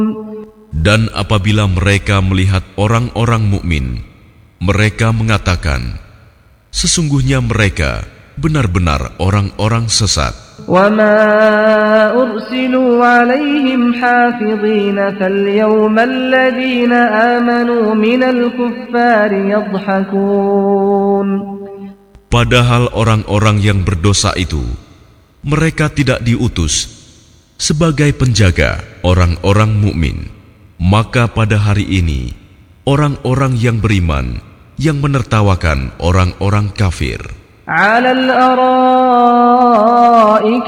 Dan apabila mereka melihat orang-orang mukmin, mereka mengatakan, sesungguhnya mereka benar-benar orang-orang sesat. وَمَا أُرْسِلُوا عَلَيْهِمْ حَافِظِينَ فَالْيَوْمَ الَّذِينَ آمَنُوا مِنَ الْكُفَّارِ يَضْحَكُونَ. Padahal orang-orang yang berdosa itu, mereka tidak diutus sebagai penjaga orang-orang mukmin. Maka pada hari ini, orang-orang yang beriman yang menertawakan orang-orang kafir. عَلَى الْأَرَائِكِ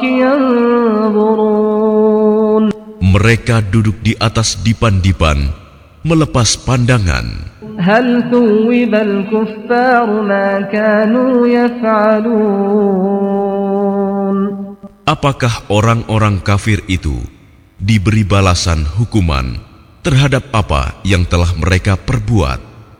يَنظُرُونَ. Mereka duduk di atas dipan-dipan, melepas pandangan. هَلْ ثُوِّبَ الْكُفَّارُ مَا كَانُوا يَفْعَلُونَ. Apakah orang-orang kafir itu diberi balasan hukuman terhadap apa yang telah mereka perbuat?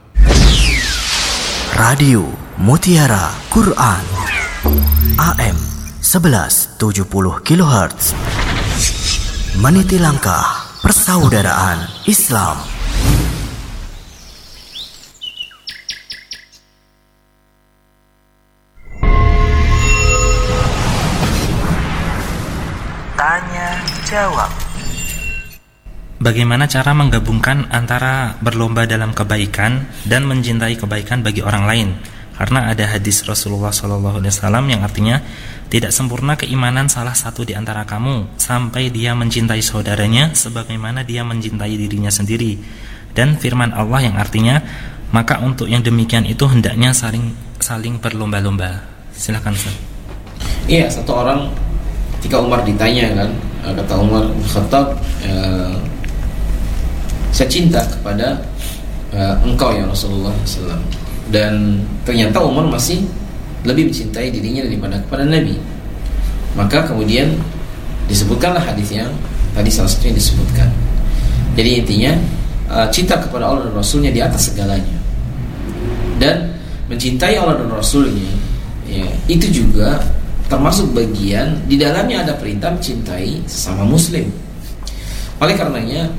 Radio Mutiara Quran AM 1170 kHz meniti langkah persaudaraan Islam. Tanya jawab. Bagaimana cara menggabungkan antara berlomba dalam kebaikan dan mencintai kebaikan bagi orang lain? Karena ada hadis Rasulullah SAW yang artinya tidak sempurna keimanan salah satu di antara kamu sampai dia mencintai saudaranya sebagaimana dia mencintai dirinya sendiri. Dan firman Allah yang artinya maka untuk yang demikian itu hendaknya saling berlomba-lomba. Silakan Ustaz. Iya, satu orang ketika Umar ditanya kan, kata Umar bin Khattab, saya cinta kepada engkau ya Rasulullah SAW. Dan ternyata Umar masih lebih mencintai dirinya daripada kepada Nabi. Maka kemudian disebutkanlah hadis yang tadi salah satunya disebutkan. Jadi intinya cinta kepada Allah dan Rasulnya di atas segalanya. Dan mencintai Allah dan Rasulnya ya, itu juga termasuk bagian di dalamnya ada perintah mencintai sesama Muslim. Oleh karenanya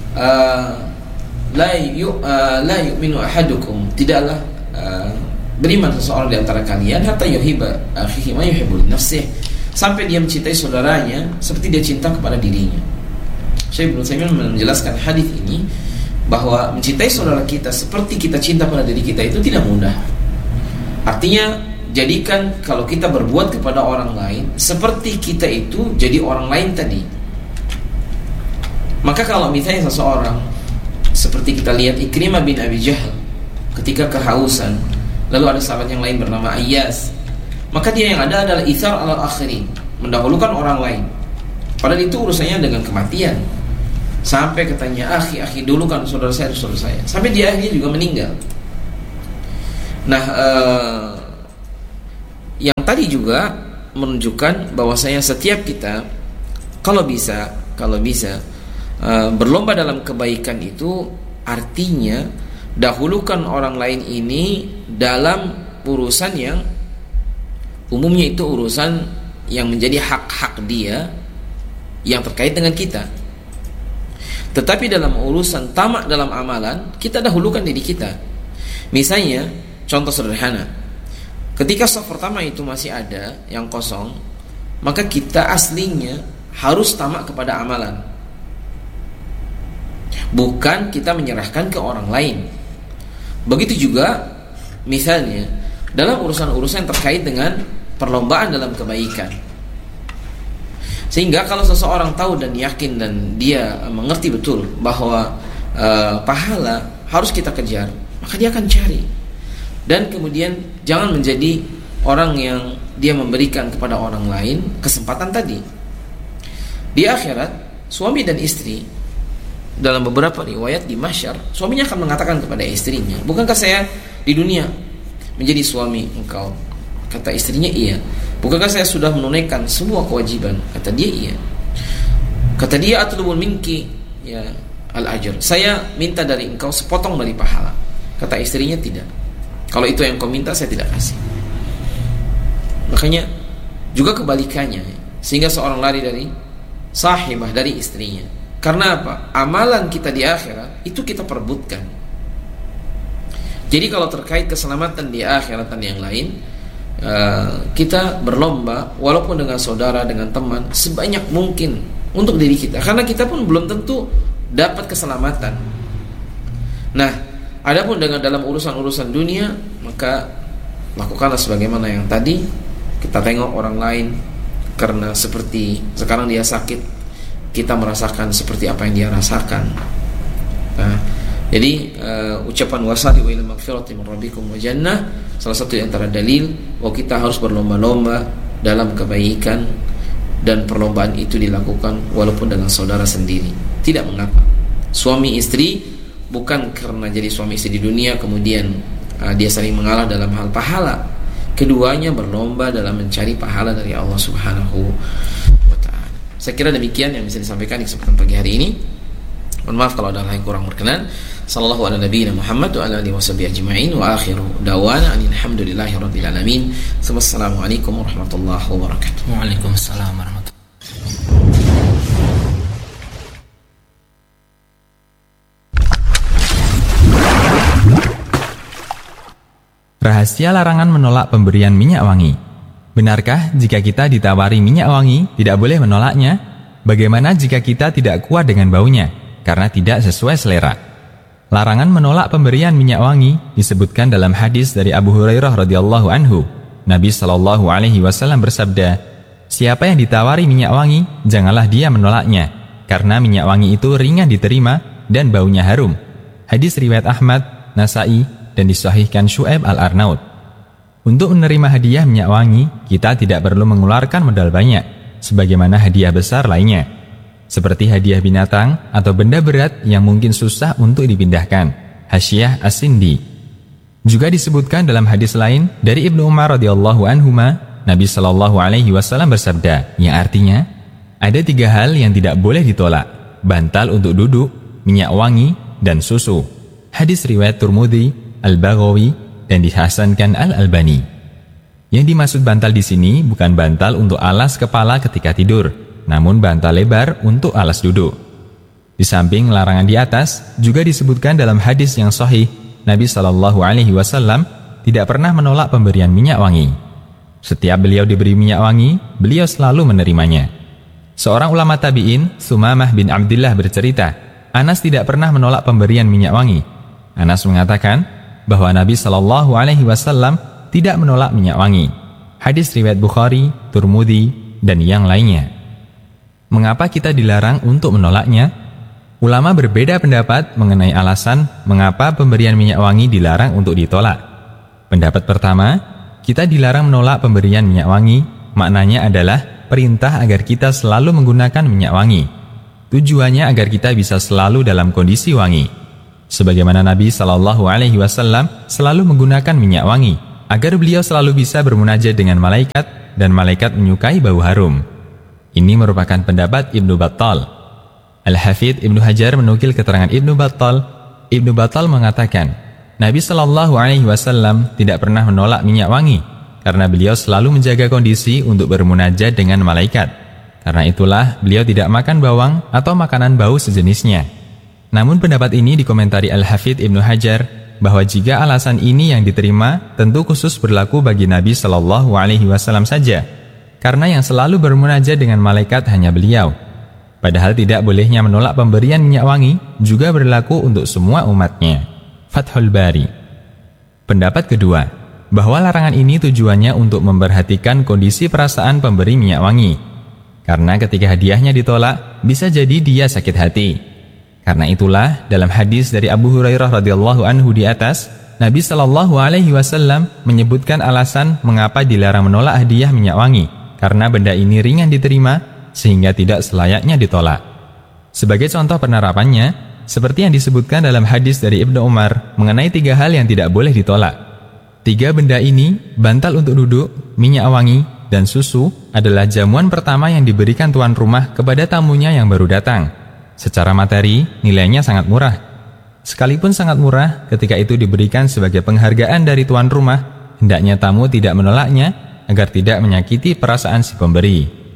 la yu'minu ahadukum, tidaklah beriman seseorang di antara kalian hatta yuhibba akhihi ma yuhibbu li nafsihi, sampai dia mencintai saudaranya seperti dia cinta kepada dirinya. Syekh Ibnu Utsaimin menjelaskan hadis ini bahwa mencintai saudara kita seperti kita cinta pada diri kita itu tidak mudah. Artinya jadikan kalau kita berbuat kepada orang lain seperti kita itu jadi orang lain tadi. Maka kalau misalnya seseorang seperti kita lihat Ikrimah bin Abi Jahal ketika kehausan, lalu ada sahabat yang lain bernama Ayyas, maka dia yang ada adalah ithar alal akhirin, mendahulukan orang lain. Padahal itu urusannya dengan kematian. Sampai katanya akhi dulukan saudara saya, sampai dia akhirnya juga meninggal. Nah, yang tadi juga menunjukkan bahwasanya setiap kita kalau bisa berlomba dalam kebaikan itu artinya dahulukan orang lain ini dalam urusan yang umumnya itu urusan yang menjadi hak-hak dia yang terkait dengan kita. Tetapi dalam urusan tamak dalam amalan, kita dahulukan diri kita. Misalnya, contoh sederhana, ketika saf pertama itu masih ada yang kosong, maka kita aslinya harus tamak kepada amalan, bukan kita menyerahkan ke orang lain. Begitu juga misalnya dalam urusan-urusan yang terkait dengan perlombaan dalam kebaikan. Sehingga kalau seseorang tahu dan yakin dan dia mengerti betul bahwa pahala harus kita kejar, maka dia akan cari. Dan kemudian jangan menjadi orang yang dia memberikan kepada orang lain kesempatan tadi. Di akhirat, suami dan istri dalam beberapa riwayat di mahsyar, suaminya akan mengatakan kepada istrinya, bukankah saya di dunia menjadi suami engkau? Kata istrinya, iya. Bukankah saya sudah menunaikan semua kewajiban? Kata dia, iya. Kata dia, atlubul minki ya al-ajr, saya minta dari engkau sepotong dari pahala. Kata istrinya, tidak. Kalau itu yang kau minta, saya tidak kasih. Makanya juga kebalikannya, sehingga seorang lari dari sahibah, dari istrinya. Karena apa? Amalan kita di akhirat itu kita perebutkan. Jadi kalau terkait keselamatan di akhirat dan yang lain, kita berlomba walaupun dengan saudara, dengan teman, sebanyak mungkin untuk diri kita, karena kita pun belum tentu dapat keselamatan. Nah, adapun dengan dalam urusan-urusan dunia, maka lakukanlah sebagaimana yang tadi. Kita tengok orang lain karena seperti sekarang dia sakit, kita merasakan seperti apa yang dia rasakan. Nah, jadi ucapan wasari wa ila maghfirati min rabbikum wa jannah, salah satu di antara dalil bahwa kita harus berlomba-lomba dalam kebaikan, dan perlombaan itu dilakukan walaupun dengan saudara sendiri. Tidak mengapa. Suami istri bukan karena jadi suami istri di dunia kemudian dia saling mengalah dalam hal pahala. Keduanya berlomba dalam mencari pahala dari Allah Subhanahu wa ta'ala. Saya kira demikian yang bisa disampaikan di kesempatan pagi hari ini. Mohon maaf kalau ada hal yang kurang berkenan. Sallallahu ala nabiyina Muhammad wa ala alihi washabihi ajma'in, wa akhiru da'wana alhamdulillahi rabbil alamin. Wassalamualaikum warahmatullahi wabarakatuh. Waalaikumsalam warahmatullahi wabarakatuh. Rahasia larangan menolak pemberian minyak wangi. Benarkah jika kita ditawari minyak wangi, tidak boleh menolaknya? Bagaimana jika kita tidak kuat dengan baunya, karena tidak sesuai selera? Larangan menolak pemberian minyak wangi disebutkan dalam hadis dari Abu Hurairah radhiyallahu anhu. Nabi Shallallahu alaihi wasallam bersabda, "Siapa yang ditawari minyak wangi, janganlah dia menolaknya, karena minyak wangi itu ringan diterima dan baunya harum." Hadis riwayat Ahmad, Nasai, dan disahihkan Syu'aib Al-Arnaud. Untuk menerima hadiah minyak wangi, kita tidak perlu mengeluarkan modal banyak, sebagaimana hadiah besar lainnya, seperti hadiah binatang atau benda berat yang mungkin susah untuk dipindahkan. Hasyiah As-Sindi. Juga disebutkan dalam hadis lain dari Ibnu Umar radhiyallahu anhuma, Nabi Shallallahu alaihi wasallam bersabda, yang artinya, ada 3 hal yang tidak boleh ditolak: bantal untuk duduk, minyak wangi, dan susu. Hadis riwayat Tirmidzi, Al-Baghawi, dan dihasankan Al-Albani. Yang dimaksud bantal di sini bukan bantal untuk alas kepala ketika tidur, namun bantal lebar untuk alas duduk. Di samping larangan di atas, juga disebutkan dalam hadis yang sahih, Nabi Shallallahu alaihi wasallam tidak pernah menolak pemberian minyak wangi. Setiap beliau diberi minyak wangi, beliau selalu menerimanya. Seorang ulama tabi'in, Sumamah bin Abdullah bercerita, Anas tidak pernah menolak pemberian minyak wangi. Anas mengatakan bahwa Nabi Shallallahu alaihi wasallam tidak menolak minyak wangi. Hadis riwayat Bukhari, Tirmidzi, dan yang lainnya. Mengapa kita dilarang untuk menolaknya? Ulama berbeda pendapat mengenai alasan mengapa pemberian minyak wangi dilarang untuk ditolak. Pendapat pertama, kita dilarang menolak pemberian minyak wangi, maknanya adalah perintah agar kita selalu menggunakan minyak wangi. Tujuannya agar kita bisa selalu dalam kondisi wangi. Sebagaimana Nabi Shallallahu alaihi wasallam selalu menggunakan minyak wangi, agar beliau selalu bisa bermunajat dengan malaikat, dan malaikat menyukai bau harum. Ini merupakan pendapat Ibnu Battal. Al-Hafidz Ibnu Hajar menukil keterangan Ibnu Battal. Ibnu Battal mengatakan, Nabi Shallallahu alaihi wasallam tidak pernah menolak minyak wangi, karena beliau selalu menjaga kondisi untuk bermunajat dengan malaikat. Karena itulah beliau tidak makan bawang atau makanan bau sejenisnya. Namun pendapat ini dikomentari Al-Hafidz Ibnu Hajar bahwa jika alasan ini yang diterima, tentu khusus berlaku bagi Nabi Shallallahu alaihi wasallam saja, karena yang selalu bermunajat dengan malaikat hanya beliau. Padahal tidak bolehnya menolak pemberian minyak wangi juga berlaku untuk semua umatnya. Fathul Bari. Pendapat kedua, bahwa larangan ini tujuannya untuk memperhatikan kondisi perasaan pemberi minyak wangi, karena ketika hadiahnya ditolak, bisa jadi dia sakit hati. Karena itulah dalam hadis dari Abu Hurairah radhiyallahu anhu di atas, Nabi Shallallahu alaihi wasallam menyebutkan alasan mengapa dilarang menolak hadiah minyak wangi, karena benda ini ringan diterima sehingga tidak selayaknya ditolak. Sebagai contoh penerapannya, seperti yang disebutkan dalam hadis dari Ibnu Umar mengenai 3 hal yang tidak boleh ditolak. 3 benda ini, bantal untuk duduk, minyak wangi, dan susu, adalah jamuan pertama yang diberikan tuan rumah kepada tamunya yang baru datang. Secara materi, nilainya sangat murah. Sekalipun sangat murah, ketika itu diberikan sebagai penghargaan dari tuan rumah, hendaknya tamu tidak menolaknya agar tidak menyakiti perasaan si pemberi.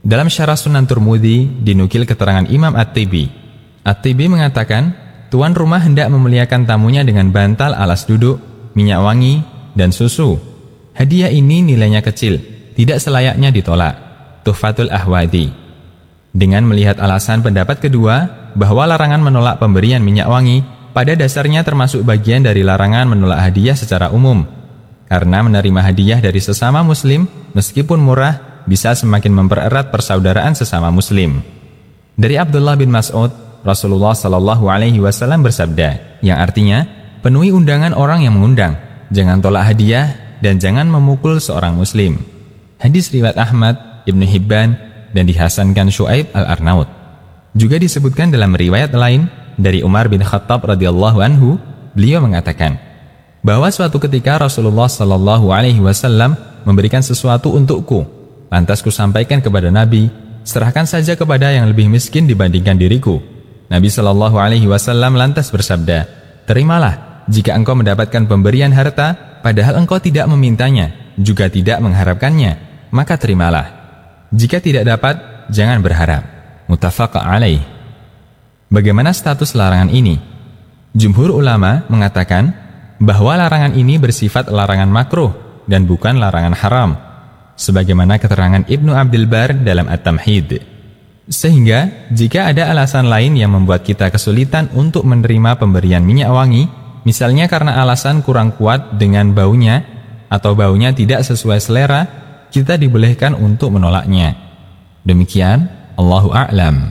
Dalam Syarah Sunan Tirmidzi dinukil keterangan Imam At-Tibi. At-Tibi mengatakan, tuan rumah hendak memuliakan tamunya dengan bantal alas duduk, minyak wangi, dan susu. Hadiah ini nilainya kecil, tidak selayaknya ditolak. Tuhfatul Ahwadi. Dengan melihat alasan pendapat kedua, bahwa larangan menolak pemberian minyak wangi pada dasarnya termasuk bagian dari larangan menolak hadiah secara umum. Karena menerima hadiah dari sesama muslim, meskipun murah, bisa semakin mempererat persaudaraan sesama muslim. Dari Abdullah bin Mas'ud, Rasulullah Shallallahu Alaihi Wasallam bersabda, yang artinya, penuhi undangan orang yang mengundang, jangan tolak hadiah, dan jangan memukul seorang muslim. Hadis riwayat Ahmad, Ibnu Hibban, dan dihasankan Syuaib al-Arnaud. Juga disebutkan dalam riwayat lain dari Umar bin Khattab radhiyallahu anhu, beliau mengatakan bahwa suatu ketika Rasulullah Shallallahu Alaihi Wasallam memberikan sesuatu untukku. Lantas ku sampaikan kepada Nabi, serahkan saja kepada yang lebih miskin dibandingkan diriku. Nabi Shallallahu Alaihi Wasallam lantas bersabda, terimalah jika engkau mendapatkan pemberian harta, padahal engkau tidak memintanya, juga tidak mengharapkannya, maka terimalah. Jika tidak dapat, jangan berharap. Muttafaq alaih. Bagaimana status larangan ini? Jumhur ulama mengatakan bahwa larangan ini bersifat larangan makruh dan bukan larangan haram, sebagaimana keterangan Ibnu Abdul Bar dalam At-Tamhid. Sehingga, jika ada alasan lain yang membuat kita kesulitan untuk menerima pemberian minyak wangi, misalnya karena alasan kurang kuat dengan baunya, atau baunya tidak sesuai selera, kita dibolehkan untuk menolaknya. Demikian, Allahu a'lam.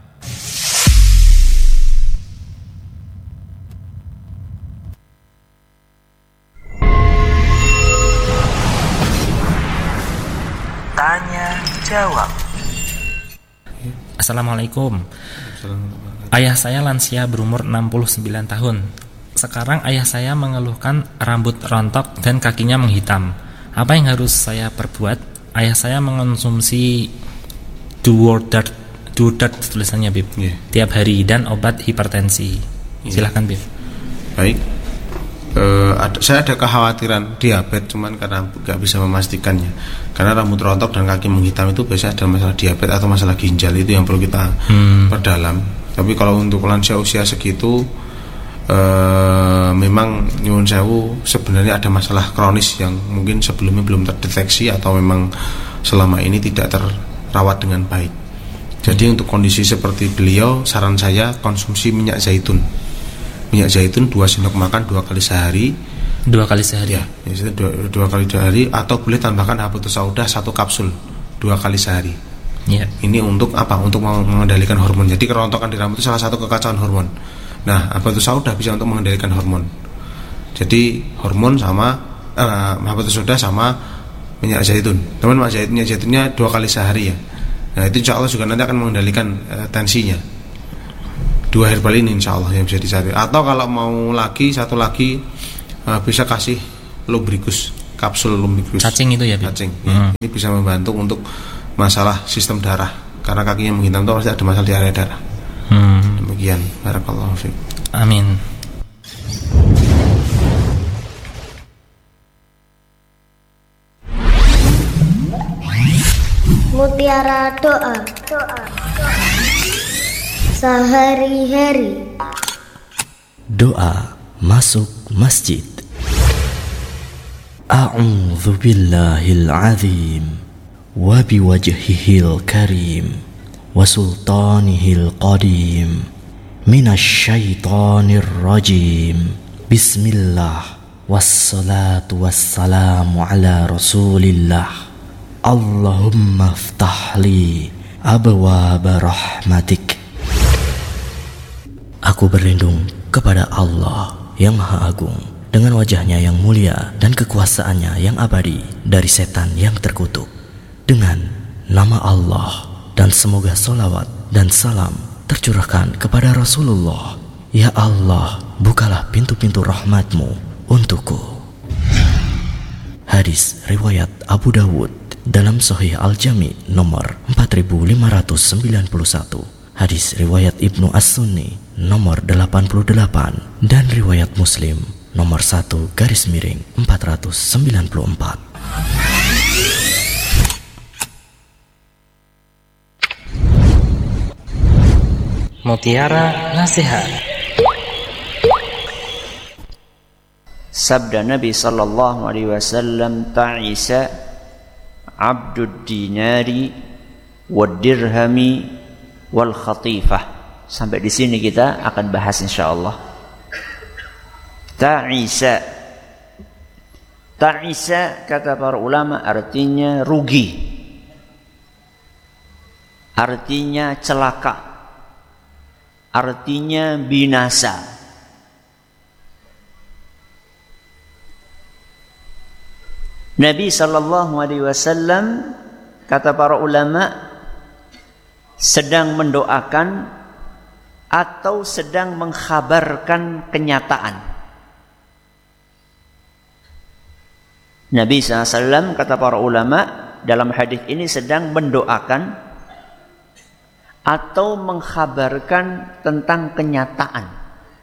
Tanya jawab. Assalamualaikum. Ayah saya lansia berumur 69 tahun. Sekarang ayah saya mengeluhkan rambut rontok dan kakinya menghitam. Apa yang harus saya perbuat? Ayah saya mengonsumsi Duodart tulisannya Bib, tiap hari dan obat hipertensi. Silahkan Bib. Baik. Saya ada kekhawatiran diabetes, cuman karena nggak bisa memastikannya. Karena rambut rontok dan kaki menghitam itu biasanya ada masalah diabetes atau masalah ginjal, itu yang perlu kita perdalam. Tapi kalau untuk lansia usia segitu, memang nyuwun sewu sebenarnya ada masalah kronis yang mungkin sebelumnya belum terdeteksi atau memang selama ini tidak terawat dengan baik. Jadi untuk kondisi seperti beliau, saran saya konsumsi minyak zaitun. Minyak zaitun 2 sendok makan 2 kali sehari. 2 kali sehari? Ya, 2 kali sehari, atau boleh tambahkan habatus sauda 1 kapsul 2 kali sehari. Ya. Ini untuk apa? Untuk mengendalikan hormon. Jadi kerontokan di rambut itu salah satu kekacauan hormon. Nah, habatus sauda bisa untuk mengendalikan hormon. Jadi hormon sama habatus sauda sama minyak zaitun. Teman, minyak zaitunnya 2 kali sehari ya. Nah, itu insya Allah juga nanti akan mengendalikan tensinya. 2 herbal ini insya Allah yang bisa dicari. Atau kalau mau lagi, satu lagi bisa kasih lubricus, kapsul lubricus. Cacing itu ya, cacing. Ya. Ini bisa membantu untuk masalah sistem darah. Karena kakinya menghitam itu pasti ada masalah di area darah. Demikian. Barakallahu fiik. Amin. Mutiara doa. Sehari-hari. Doa masuk masjid. A'udzu billahil azim wa biwajhihil karim wa sultanihil qadim minasyaitonir rajim. Bismillah wassalatu wassalamu ala rasulillah. Allahumma ftahli abwaaba rahmatik. Aku berlindung kepada Allah yang Maha Agung dengan wajahnya yang mulia dan kekuasaannya yang abadi dari setan yang terkutuk. Dengan nama Allah, dan semoga salawat dan salam tercurahkan kepada Rasulullah. Ya Allah, bukalah pintu-pintu rahmat-Mu untukku. Hadis riwayat Abu Dawud dalam Sahih Al-Jami nomor 4591. Hadis riwayat Ibnu As-Sunni nomor 88 dan riwayat Muslim nomor 1/494. Mutiara Nasihat. Sabda Nabi sallallahu alaihi wasallam, ta'isa abdud dinari wad dirhami wal khatifah. Sampai di sini kita akan bahas insyaallah. Ta'isa, kata para ulama artinya rugi, artinya celaka, artinya binasa. Nabi sallallahu alaihi wasallam, kata para ulama, sedang mendoakan atau sedang mengkhabarkan kenyataan. Nabi SAW, kata para ulama, dalam hadis ini sedang mendoakan atau mengkhabarkan tentang kenyataan.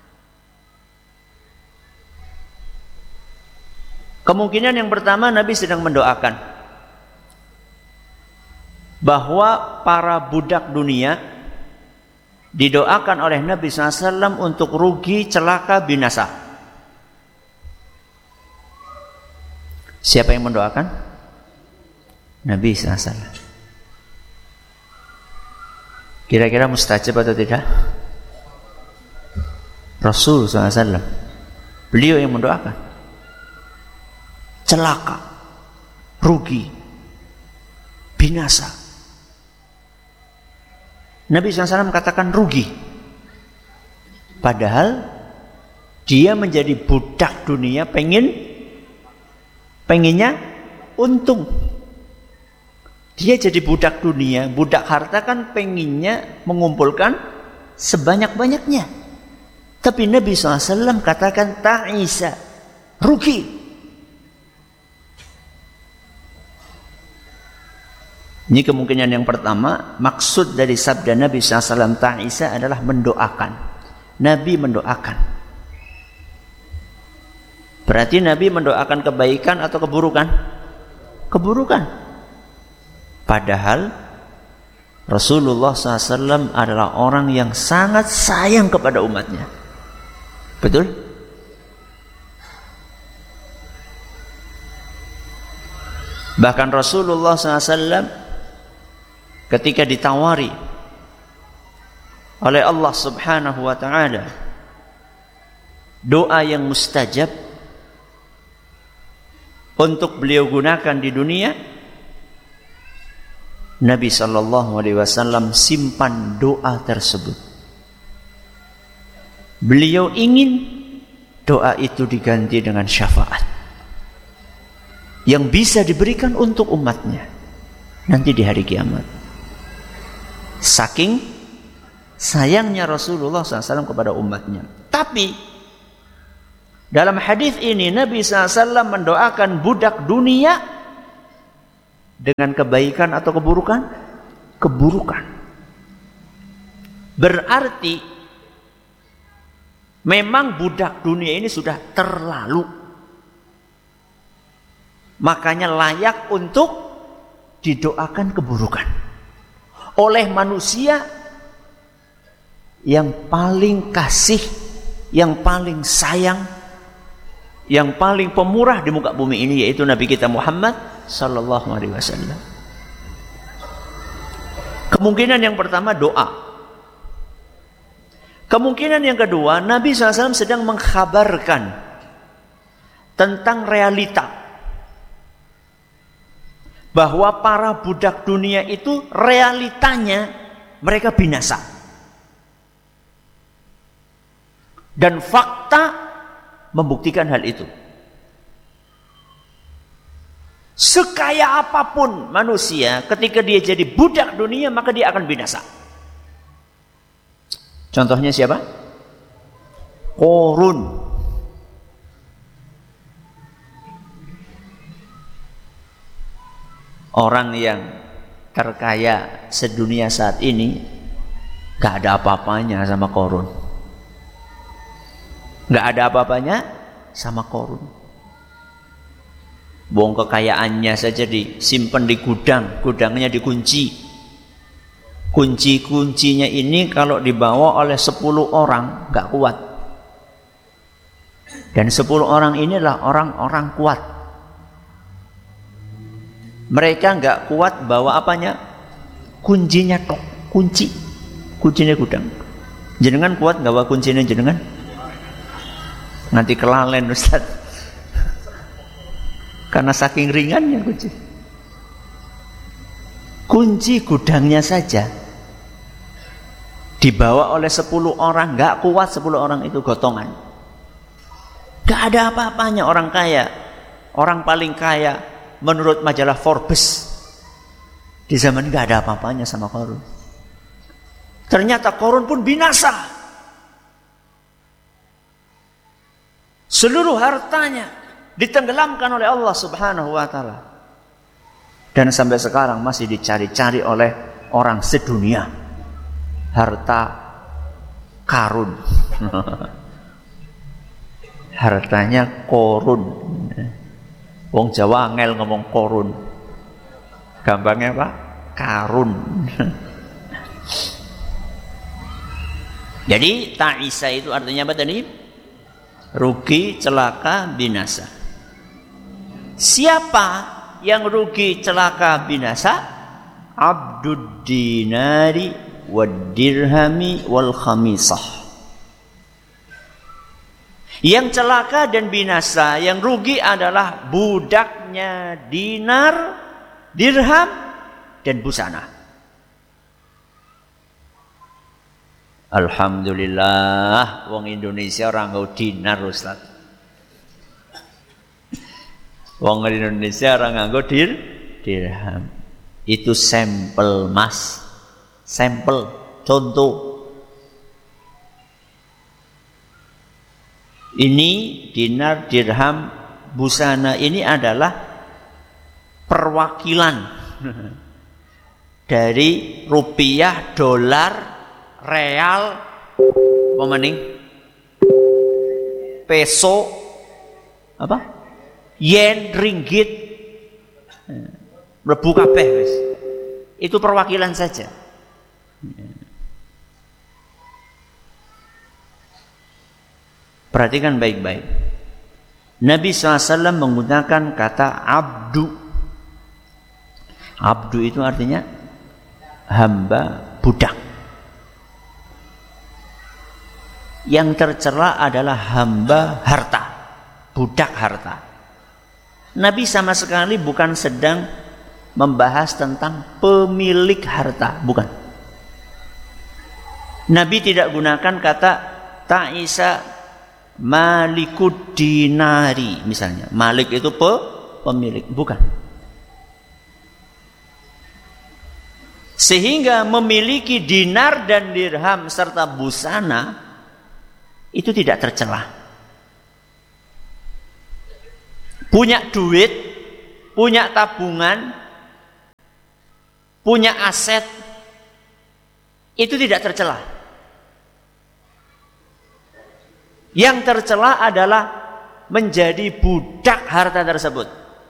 Kemungkinan yang pertama, Nabi sedang mendoakan bahwa para budak dunia didoakan oleh Nabi SAW untuk rugi, celaka, binasa. Siapa yang mendoakan? Nabi SAW. Kira-kira mustajab atau tidak? Rasul SAW. Beliau yang mendoakan. Celaka, rugi, binasa. Nabi SAW katakan rugi. Padahal dia menjadi budak dunia, pengennya untung. Dia jadi budak dunia, budak harta kan pengennya mengumpulkan sebanyak-banyaknya. Tapi Nabi SAW katakan ta'isa, rugi. Ini kemungkinan yang pertama. Maksud dari sabda Nabi SAW ta'isa adalah mendoakan. Nabi mendoakan. Berarti Nabi mendoakan kebaikan atau keburukan? Keburukan. Padahal Rasulullah SAW adalah orang yang sangat sayang kepada umatnya. Betul? Bahkan Rasulullah SAW ketika ditawari oleh Allah Subhanahu wa ta'ala doa yang mustajab untuk beliau gunakan di dunia, Nabi sallallahu alaihi wasallam simpan doa tersebut. Beliau ingin doa itu diganti dengan syafaat yang bisa diberikan untuk umatnya nanti di hari kiamat. Saking sayangnya Rasulullah SAW kepada umatnya. Tapi dalam hadis ini Nabi SAW mendoakan budak dunia dengan kebaikan atau keburukan? Keburukan. Berarti memang budak dunia ini sudah terlalu. Makanya layak untuk didoakan keburukan oleh manusia yang paling kasih, yang paling sayang, yang paling pemurah di muka bumi ini, yaitu Nabi kita Muhammad sallallahu alaihi wasallam. Kemungkinan yang pertama doa. Kemungkinan yang kedua, Nabi SAW sedang mengkhabarkan tentang realita bahwa para budak dunia itu realitanya mereka binasa. Dan fakta membuktikan hal itu. Sekaya apapun manusia, ketika dia jadi budak dunia, maka dia akan binasa. Contohnya siapa? Qarun. Orang yang terkaya sedunia saat ini, gak ada apa-apanya sama Qarun. Gak ada apa-apanya sama Qarun. Kekayaannya saja disimpan di gudang, gudangnya dikunci. Kunci-kuncinya ini kalau dibawa oleh 10 orang nggak kuat. Dan 10 orang inilah orang-orang kuat. Mereka nggak kuat bawa apanya? Kuncinya tok, kuncinya gudang. Jenengan kuat nggak bawa kuncinya jenengan? Nanti kelalen Ustaz. Karena saking ringannya kunci. Kunci gudangnya saja dibawa oleh 10 orang, nggak kuat 10 orang itu gotongan. Nggak ada apa-apanya orang kaya, orang paling kaya menurut majalah Forbes di zaman nggak ada apa-apanya sama Qarun. Ternyata Qarun pun binasa. Seluruh hartanya ditenggelamkan oleh Allah Subhanahu wa taala. Dan sampai sekarang masih dicari-cari oleh orang sedunia. Harta Qarun. Hartanya Qarun. Wong Jawa angel ngomong Qarun. Gampangnya apa? Karun. Jadi ta'isa itu artinya apa tadi? Rugi, celaka, binasa. Siapa yang rugi, celaka, binasa? Abdud dinari wad dirhami wal khamisah. Yang celaka dan binasa, yang rugi adalah budaknya dinar, dirham, dan busana. Alhamdulillah, wong Indonesia orang nganggo dinar, Ustaz. Wong Indonesia orang nganggo dirham. Itu sampel, Mas. Sampel, contoh. Ini dinar, dirham, busana ini adalah perwakilan dari rupiah, dolar, real, pemaning, peso, apa? Yen, ringgit, mlebu kabeh wis. Itu perwakilan saja. Perhatikan baik-baik. Nabi SAW menggunakan kata abdu. Abdu itu artinya hamba, budak. Yang tercela adalah hamba harta, budak harta. Nabi sama sekali bukan sedang membahas tentang pemilik harta, bukan. Nabi tidak gunakan kata ta'isa malikud dinari misalnya. Malik itu pemilik, bukan. Sehingga memiliki dinar dan dirham serta busana itu tidak tercela. Punya duit, punya tabungan, punya aset, itu tidak tercela. Yang tercela adalah menjadi budak harta tersebut.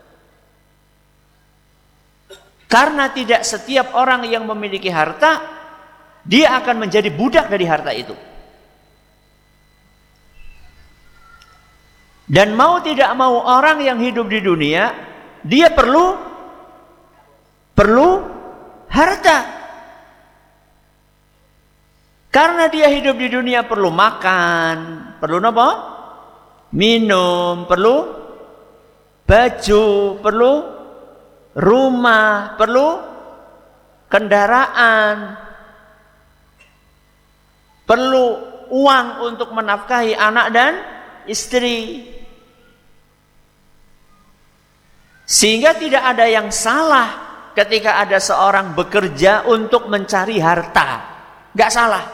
Karena tidak setiap orang yang memiliki harta, dia akan menjadi budak dari harta itu. Dan mau tidak mau orang yang hidup di dunia, dia perlu harta. Karena dia hidup di dunia perlu makan, perlu apa? Minum, perlu baju, perlu rumah, perlu kendaraan, perlu uang untuk menafkahi anak dan istri. Sehingga tidak ada yang salah ketika ada seorang bekerja untuk mencari harta. Gak salah.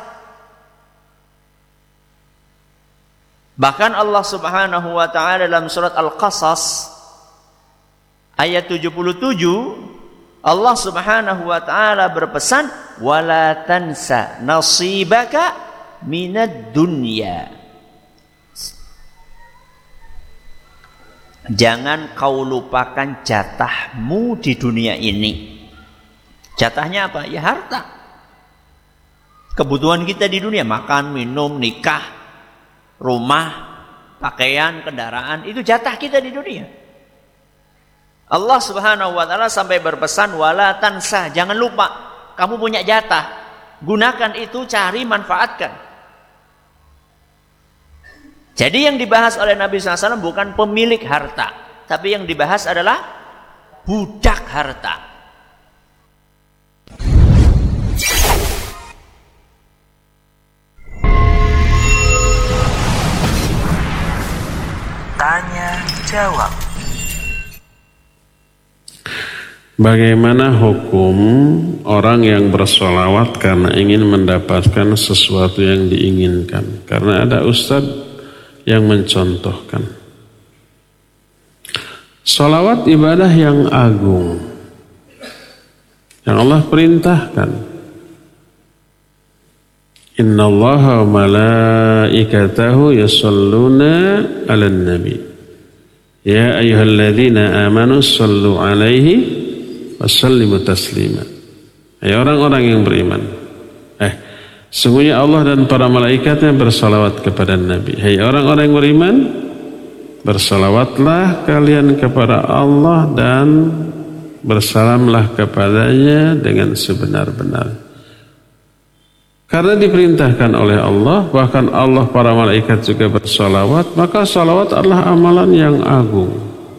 Bahkan Allah Subhanahu wa taala dalam surat Al-Qasas ayat 77 Allah Subhanahu wa taala berpesan wala tansa nasibaka minad dunya. Jangan kau lupakan jatahmu di dunia ini. Jatahnya apa? Ya harta. Kebutuhan kita di dunia, makan, minum, nikah, rumah, pakaian, kendaraan, itu jatah kita di dunia. Allah Subhanahu wa taala sampai berpesan, wala tansa, jangan lupa kamu punya jatah. Gunakan itu, cari, manfaatkan. Jadi yang dibahas oleh Nabi SAW bukan pemilik harta, tapi yang dibahas adalah budak harta. Tanya jawab. Bagaimana hukum orang yang bersolawat karena ingin mendapatkan sesuatu yang diinginkan? Karena ada ustadz yang mencontohkan. Solawat ibadah yang agung, yang Allah perintahkan. Inna Allaha wa malaikatahu yusalluna 'alan nabi. Ya ayyuhalladzina amanu sallu 'alaihi wasallimu taslima. Hai orang-orang yang beriman, sungguhnya Allah dan para malaikatnya bersalawat kepada Nabi. Hai orang-orang yang beriman, bersalawatlah kalian kepada Allah dan bersalamlah kepadanya dengan sebenar-benar. Karena diperintahkan oleh Allah, bahkan Allah para malaikat juga bersalawat, maka salawat adalah amalan yang agung.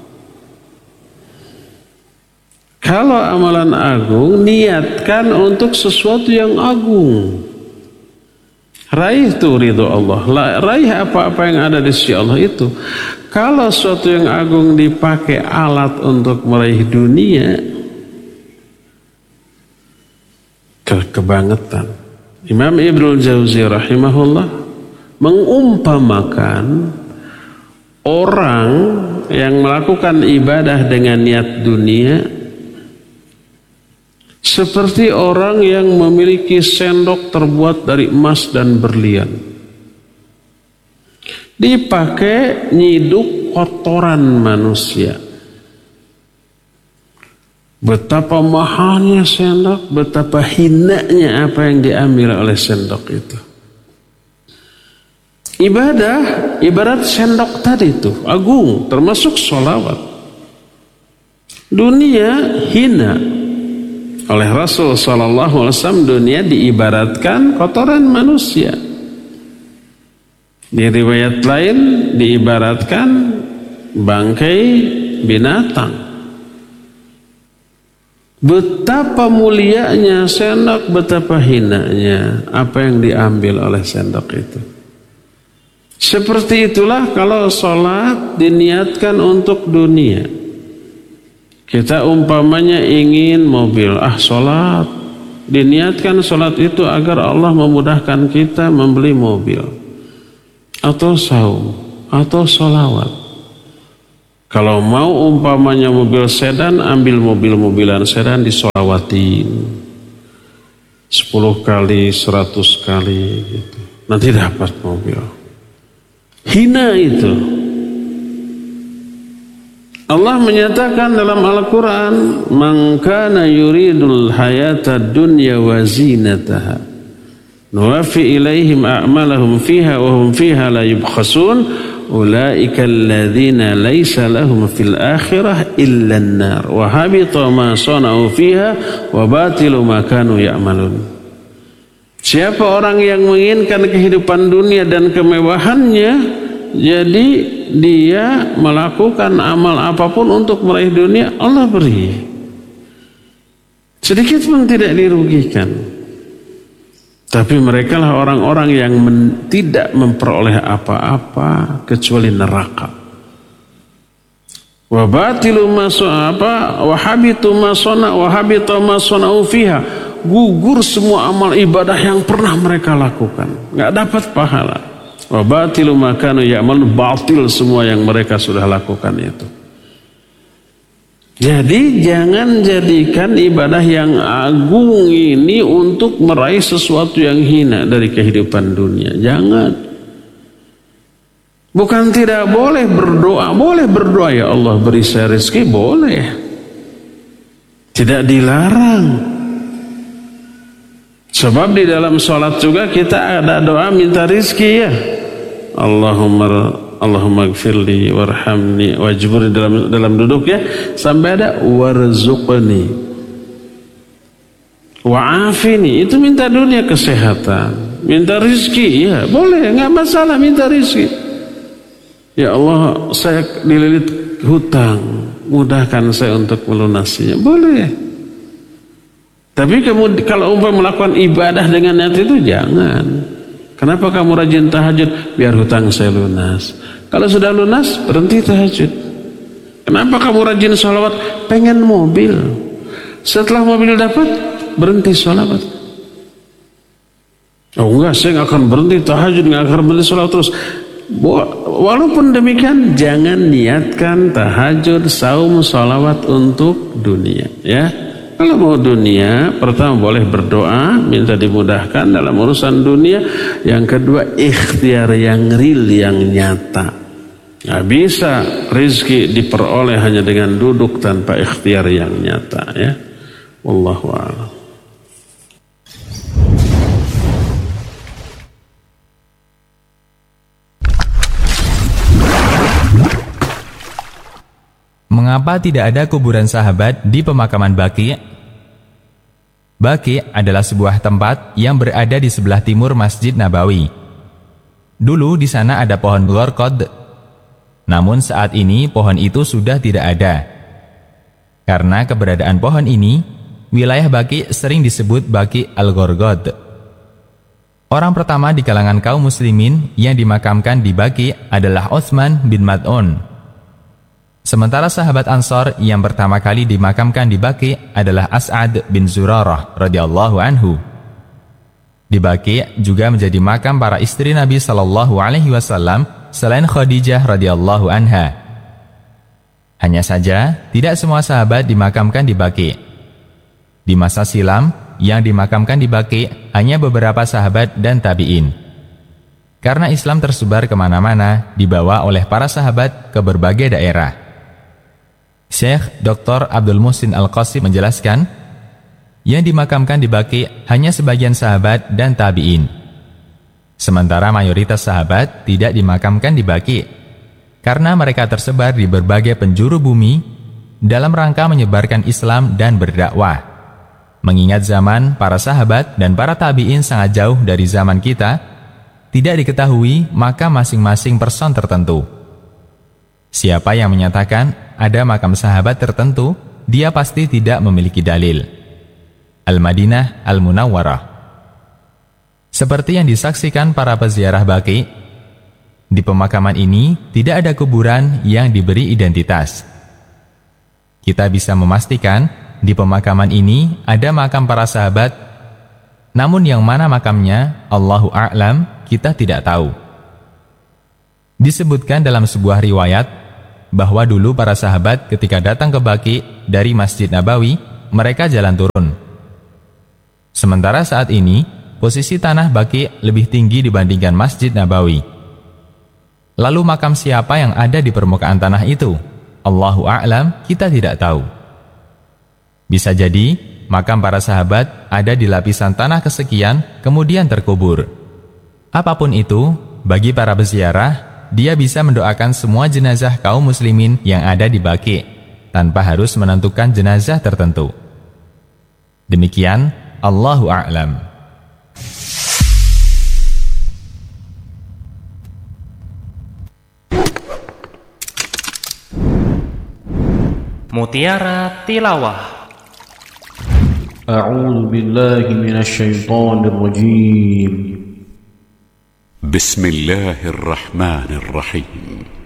Kalau amalan agung, niatkan untuk sesuatu yang agung. Raih itu ridho Allah, raih apa-apa yang ada di sisi Allah itu. Kalau sesuatu yang agung dipakai alat untuk meraih dunia, kebangetan. Imam Ibnul Jauzi rahimahullah mengumpamakan orang yang melakukan ibadah dengan niat dunia seperti orang yang memiliki sendok terbuat dari emas dan berlian. Dipakai nyiduk kotoran manusia. Betapa mahalnya sendok, betapa hinanya apa yang diambil oleh sendok itu. Ibadah, ibarat sendok tadi itu, agung, termasuk sholawat. Dunia hina. Oleh Rasul SAW, dunia diibaratkan kotoran manusia. Di riwayat lain diibaratkan bangkai binatang. Betapa mulianya sendok, betapa hinanya apa yang diambil oleh sendok itu. Seperti itulah kalau sholat diniatkan untuk dunia. Kita umpamanya ingin mobil, sholat. Diniatkan sholat itu agar Allah memudahkan kita membeli mobil. Atau saum, atau sholawat. Kalau mau umpamanya mobil sedan, ambil mobil-mobilan sedan disolawatin 10 kali, 100 kali gitu. Nanti dapat mobil. Hina itu. Allah menyatakan dalam Al-Quran, man kana yuridul hayata dunya wa zinataha nuwaffi ilaihim a'malahum fiha wa hum fiha la yubkhasun ulaika alladzina laysa lahum fil akhirah illa an-nar wa habita ma sana'u fiha wa batilu ma kanu ya'malun. Siapa orang yang menginginkan kehidupan dunia dan kemewahannya, jadi dia melakukan amal apapun untuk meraih dunia, Allah beri. Sedikit pun tidak dirugikan. Tapi mereka lah orang-orang yang tidak memperoleh apa-apa kecuali neraka. Wa batilu ma sa'aba wa habitu ma sana wa habita ma sana'u fiha. Gugur semua amal ibadah yang pernah mereka lakukan, enggak dapat pahala. Wa batilu ma kanu ya'mal, batil semua yang mereka sudah lakukan itu. Jadi jangan jadikan ibadah yang agung ini untuk meraih sesuatu yang hina dari kehidupan dunia. Jangan. Bukan tidak boleh berdoa. Boleh berdoa, ya Allah beri saya rezeki, boleh. Tidak dilarang. Sebab di dalam sholat juga kita ada doa minta rizki ya. Allahumma gfirli warhamni wajburni dalam duduk ya, sampai ada warzuqni wa'afini, itu minta dunia kesehatan, minta rizki ya boleh, nggak masalah minta rizki. Ya Allah, saya dililit hutang, mudahkan saya untuk melunasinya, boleh. Tapi kemudian kalau melakukan ibadah dengan niat itu jangan. Kenapa kamu rajin tahajud? Biar hutang saya lunas. Kalau sudah lunas, berhenti tahajud. Kenapa kamu rajin sholawat? Pengen mobil. Setelah mobil dapat, berhenti sholawat. Oh enggak, saya nggak akan berhenti tahajud, nggak akan berhenti sholawat terus. Walaupun demikian, jangan niatkan tahajud, saum, sholawat untuk dunia. Ya. Kalau mau dunia, pertama boleh berdoa, minta dimudahkan dalam urusan dunia. Yang kedua, ikhtiar yang real, yang nyata. Nggak bisa rezeki diperoleh hanya dengan duduk tanpa ikhtiar yang nyata. Ya, wallahu a'lam. Mengapa tidak ada kuburan sahabat di pemakaman Baqi'? Baqi' adalah sebuah tempat yang berada di sebelah timur Masjid Nabawi. Dulu di sana ada pohon gharqad. Namun saat ini pohon itu sudah tidak ada. Karena keberadaan pohon ini, wilayah Baqi' sering disebut Baqi' al-Gharqad. Orang pertama di kalangan kaum muslimin yang dimakamkan di Baqi' adalah Utsman bin Mad'un. Sementara sahabat Ansor yang pertama kali dimakamkan di Baqi' adalah As'ad bin Zurarah radhiyallahu anhu. Di Baqi' juga menjadi makam para istri Nabi sallallahu alaihi wasallam selain Khadijah radhiyallahu anha. Hanya saja tidak semua sahabat dimakamkan di Baqi'. Di masa silam yang dimakamkan di Baqi' hanya beberapa sahabat dan tabi'in. Karena Islam tersebar kemana-mana, dibawa oleh para sahabat ke berbagai daerah. Syekh Dr. Abdul Muhsin Al-Qasim menjelaskan, yang dimakamkan di Baqi' hanya sebagian sahabat dan tabi'in. Sementara mayoritas sahabat tidak dimakamkan di Baqi' karena mereka tersebar di berbagai penjuru bumi dalam rangka menyebarkan Islam dan berdakwah. Mengingat zaman para sahabat dan para tabi'in sangat jauh dari zaman kita, tidak diketahui makam masing-masing person tertentu. Siapa yang menyatakan ada makam sahabat tertentu, dia pasti tidak memiliki dalil. Al-Madinah Al-Munawwarah. Seperti yang disaksikan para peziarah Baqi', di pemakaman ini tidak ada kuburan yang diberi identitas. Kita bisa memastikan di pemakaman ini ada makam para sahabat, namun yang mana makamnya, Allahu a'lam, kita tidak tahu. Disebutkan dalam sebuah riwayat bahwa dulu para sahabat ketika datang ke Baqi' dari Masjid Nabawi, mereka jalan turun. Sementara saat ini, posisi tanah Baqi' lebih tinggi dibandingkan Masjid Nabawi. Lalu makam siapa yang ada di permukaan tanah itu? Allahu a'lam, kita tidak tahu. Bisa jadi, makam para sahabat ada di lapisan tanah kesekian, kemudian terkubur. Apapun itu, bagi para peziarah, dia bisa mendoakan semua jenazah kaum muslimin yang ada di Baqi' tanpa harus menentukan jenazah tertentu. Demikian, Allahu a'lam. Mutiara Tilawah. A'udzu billahi minasy syaithanir rajim. بسم الله الرحمن الرحيم